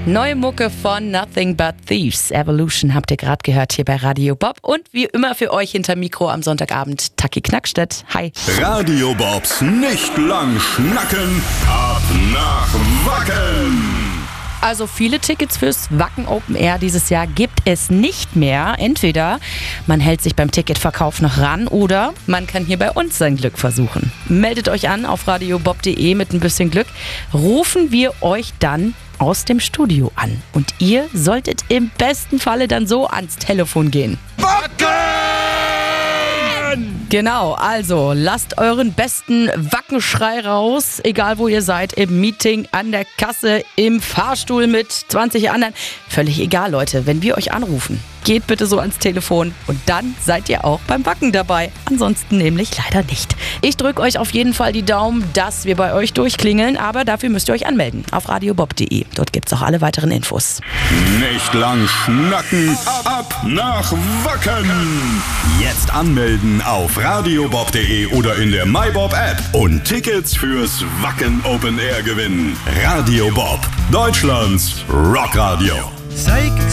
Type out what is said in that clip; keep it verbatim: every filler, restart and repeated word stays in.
Neue Mucke von Nothing But Thieves. Evolution habt ihr gerade gehört hier bei Radio Bob. Und wie immer für euch hinter Mikro am Sonntagabend Taki Knackstedt. Hi. Radio Bobs nicht lang schnacken, ab nach Wacken. Also viele Tickets fürs Wacken Open Air dieses Jahr gibt es nicht mehr. Entweder man hält sich beim Ticketverkauf noch ran oder man kann hier bei uns sein Glück versuchen. Meldet euch an auf radiobob punkt de mit ein bisschen Glück. Rufen wir euch dann aus dem Studio an. Und ihr solltet im besten Falle dann so ans Telefon gehen. Wacken! Genau, also lasst euren besten Wackenschrei raus, egal wo ihr seid, im Meeting, an der Kasse, im Fahrstuhl mit zwanzig anderen. Völlig egal, Leute, wenn wir euch anrufen, geht bitte so ans Telefon und dann seid ihr auch beim Wacken dabei. Ansonsten nämlich leider nicht. Ich drücke euch auf jeden Fall die Daumen, dass wir bei euch durchklingeln, aber dafür müsst ihr euch anmelden auf radiobob punkt de. Dort gibt es auch alle weiteren Infos. Nicht lang schnacken, ab nach Wacken. Jetzt anmelden auf radiobob punkt de oder in der MyBob-App und Tickets fürs Wacken Open Air gewinnen. Radio Bob, Deutschlands Rockradio. Psychic